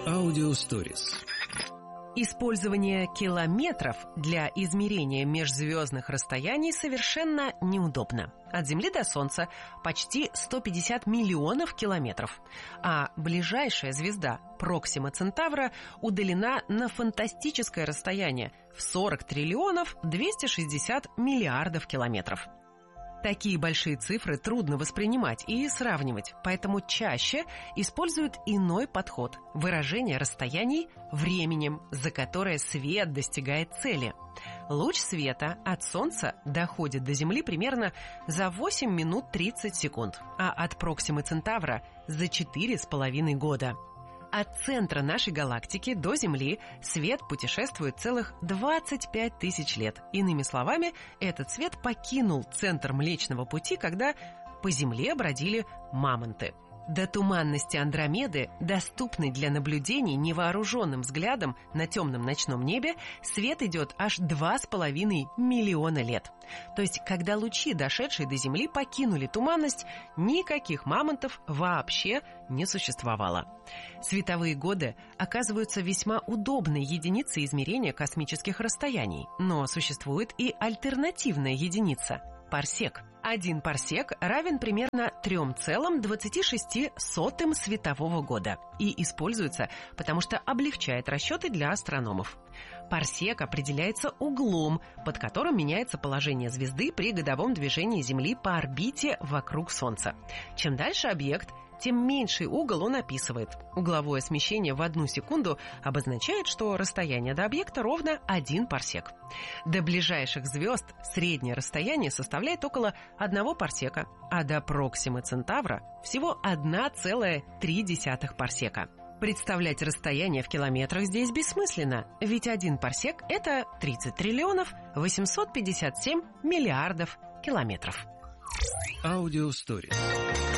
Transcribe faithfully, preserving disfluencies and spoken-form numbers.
Аудиосторис. Использование километров для измерения межзвездных расстояний совершенно неудобно. От Земли до Солнца почти сто пятьдесят миллионов километров, а ближайшая звезда Проксима Центавра удалена на фантастическое расстояние в сорок триллионов двести шестьдесят миллиардов километров. Такие большие цифры трудно воспринимать и сравнивать, поэтому чаще используют иной подход – выражение расстояний временем, за которое свет достигает цели. Луч света от Солнца доходит до Земли примерно за восемь минут тридцать секунд, а от Проксимы Центавра – за четыре с половиной года. От центра нашей галактики до Земли свет путешествует целых двадцать пять тысяч лет. Иными словами, этот свет покинул центр Млечного Пути, когда по Земле бродили мамонты. До туманности Андромеды, доступной для наблюдений невооруженным взглядом на темном ночном небе, свет идет аж два с половиной миллиона лет. То есть, когда лучи, дошедшие до Земли, покинули туманность, никаких мамонтов вообще не существовало. Световые годы оказываются весьма удобной единицей измерения космических расстояний, но существует и альтернативная единица – парсек. Один парсек равен примерно три целых двадцать шесть сотых светового года и используется, потому что облегчает расчеты для астрономов. Парсек определяется углом, под которым меняется положение звезды при годовом движении Земли по орбите вокруг Солнца. Чем дальше объект, тем меньший угол он описывает. Угловое смещение в одну секунду обозначает, что расстояние до объекта ровно один парсек. До ближайших звезд среднее расстояние составляет около одного парсека, а до Проксимы Центавра всего одна целая три десятых парсека. Представлять расстояние в километрах здесь бессмысленно, ведь один парсек – это тридцать триллионов восемьсот пятьдесят семь миллиардов километров. Аудиосторис.